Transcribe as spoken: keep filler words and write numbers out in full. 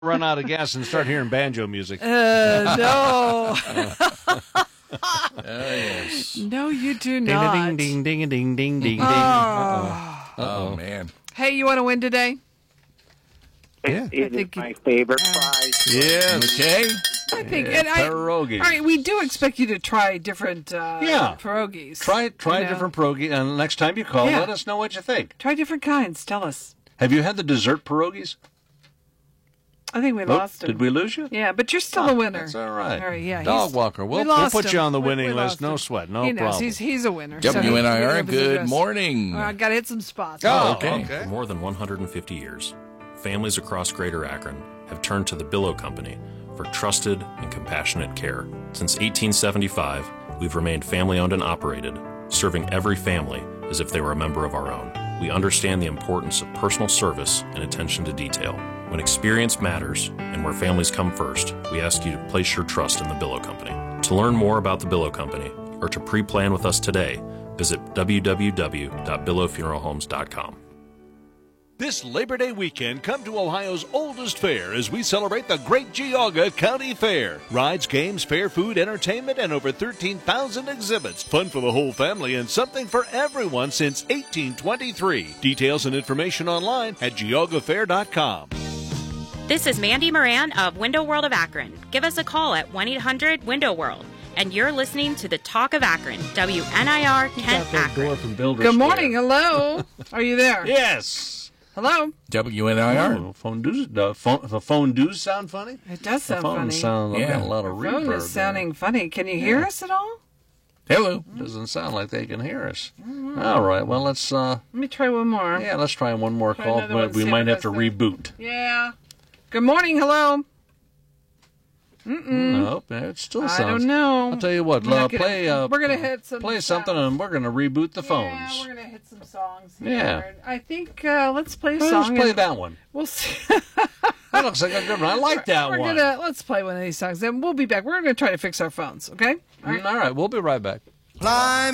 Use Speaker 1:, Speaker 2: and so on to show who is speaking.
Speaker 1: run out of gas and start hearing banjo music.
Speaker 2: Uh, no.
Speaker 3: Oh, yes.
Speaker 2: No, you do
Speaker 1: Ding,
Speaker 2: not.
Speaker 1: ding, ding, ding, ding, ding, ding, ding.
Speaker 2: Oh.
Speaker 3: Oh, man.
Speaker 2: Hey, you want to win today?
Speaker 1: Yeah.
Speaker 4: It
Speaker 2: think
Speaker 4: is my
Speaker 2: you-
Speaker 4: favorite prize.
Speaker 1: Yes.
Speaker 3: Okay.
Speaker 2: I think.
Speaker 1: Yeah,
Speaker 2: and I,
Speaker 1: pierogies.
Speaker 2: all right, we do expect you to try different uh,
Speaker 1: Yeah.
Speaker 2: pierogies.
Speaker 1: Try try
Speaker 2: You know?
Speaker 1: different pierogi, and next time you call,
Speaker 2: Yeah.
Speaker 1: let us know what you think.
Speaker 2: Try different kinds. Tell us.
Speaker 1: Have you had the dessert pierogies?
Speaker 2: I think we
Speaker 1: Oop,
Speaker 2: lost him.
Speaker 1: Did we lose you?
Speaker 2: Yeah, but you're still
Speaker 1: Oh,
Speaker 2: a winner.
Speaker 1: That's all right.
Speaker 2: All right, yeah.
Speaker 3: Dog
Speaker 2: he's-
Speaker 3: walker. We'll,
Speaker 2: we
Speaker 1: We'll
Speaker 2: lost
Speaker 1: put
Speaker 2: him.
Speaker 1: you on the
Speaker 2: We-
Speaker 1: winning
Speaker 2: we
Speaker 1: list.
Speaker 2: lost
Speaker 1: No
Speaker 2: him.
Speaker 1: sweat. No
Speaker 2: he knows.
Speaker 1: problem.
Speaker 2: He's, he's a winner. so
Speaker 3: W N I
Speaker 2: he-
Speaker 3: R,
Speaker 2: he knows his
Speaker 3: good
Speaker 2: address.
Speaker 3: morning.
Speaker 2: All right, got to hit some spots.
Speaker 3: Oh,
Speaker 1: okay.
Speaker 3: okay.
Speaker 5: For more than one hundred fifty years, families across Greater Akron have turned to the Billow Company for trusted and compassionate care. Since eighteen seventy-five, we've remained family-owned and operated, serving every family as if they were a member of our own. We understand the importance of personal service and attention to detail. When experience matters and where families come first, we ask you to place your trust in the Billow Company. To learn more about the Billow Company or to pre-plan with us today, visit w w w dot billow funeral homes dot com.
Speaker 6: This Labor Day weekend, come to Ohio's oldest fair as we celebrate the Great Geauga County Fair. Rides, games, fair food, entertainment, and over thirteen thousand exhibits. Fun for the whole family and something for everyone since eighteen twenty-three. Details and information online at geauga fair dot com.
Speaker 7: This is Mandy Moran of Window World of Akron. Give us a call at one eight hundred window world. And you're listening to the Talk of Akron, W N I R Kent Akron.
Speaker 1: From Builders
Speaker 2: Good morning.
Speaker 1: Fair.
Speaker 2: Hello. Are you there?
Speaker 1: Yes.
Speaker 2: Hello.
Speaker 3: W N I R.
Speaker 1: Oh, phone doos, the phone, the phone doos sound funny?
Speaker 2: It does
Speaker 1: The
Speaker 2: sound
Speaker 1: phone
Speaker 2: funny.
Speaker 1: sound, I've
Speaker 3: Yeah.
Speaker 1: got a lot of
Speaker 2: The
Speaker 1: reverb.
Speaker 2: phone is sounding funny. Can you hear us at all?
Speaker 3: Hello.
Speaker 1: there. Doesn't sound like they can hear us. All right, well, let's, uh,
Speaker 2: Let me try one more.
Speaker 1: yeah, let's try one more
Speaker 2: Try
Speaker 1: call.
Speaker 2: another one,
Speaker 1: But we
Speaker 2: see
Speaker 1: might
Speaker 2: if
Speaker 1: have to
Speaker 2: that's there.
Speaker 1: reboot.
Speaker 2: Yeah. Good morning. Hello.
Speaker 1: Nope, it still
Speaker 2: I
Speaker 1: sounds.
Speaker 2: don't know.
Speaker 1: I'll tell you what,
Speaker 2: We're not
Speaker 1: uh,
Speaker 2: gonna-
Speaker 1: play, uh,
Speaker 2: we're gonna hit some
Speaker 1: play
Speaker 2: sounds.
Speaker 1: something, and we're going to reboot the phones.
Speaker 2: Yeah, we're gonna hit some songs. Here.
Speaker 1: Yeah.
Speaker 2: I think uh, let's play a
Speaker 1: Well,
Speaker 2: song.
Speaker 1: let's play
Speaker 2: and
Speaker 1: that one.
Speaker 2: We'll see.
Speaker 1: That looks like a good one. I like that
Speaker 2: we're
Speaker 1: one.
Speaker 2: gonna let's play one of these songs, and we'll be back. We're gonna try to fix our phones. Okay.
Speaker 1: Mm, All right, we'll be right back.